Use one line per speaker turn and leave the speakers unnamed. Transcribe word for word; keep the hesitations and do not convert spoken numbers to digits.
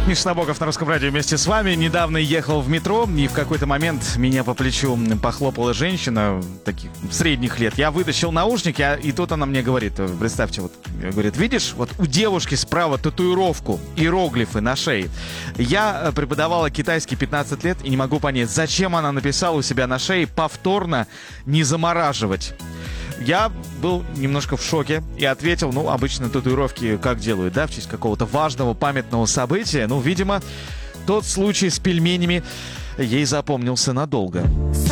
Миша Набоков на Русском радио вместе с вами. Недавно ехал в метро, и в какой-то момент меня по плечу похлопала женщина таких средних лет. Я вытащил наушники, а, и тут она мне говорит, представьте, вот, говорит, видишь, вот у девушки справа татуировку, иероглифы на шее. Я преподавала китайский пятнадцать лет и не могу понять, зачем она написала у себя на шее повторно не замораживать. Я был немножко в шоке и ответил, ну, обычно татуировки как делают, да, в честь какого-то важного памятного события. Ну, видимо, тот случай с пельменями ей запомнился надолго.